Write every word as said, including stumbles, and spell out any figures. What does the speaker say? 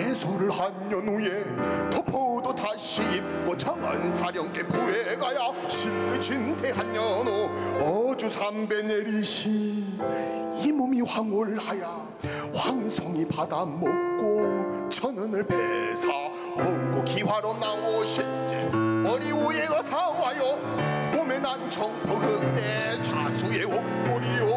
매수를 한 년 후에 덮어도 다시 입고 장안 사령께 부에 가야 실친 태한 년후 어주 삼배 내리시 이 몸이 황홀하야 황송이 받아먹고 천원을 배사 헛고 기화로 나오실지 머리 위에 어사와요 몸에 난 청포 흑대 좌수의 옥골이요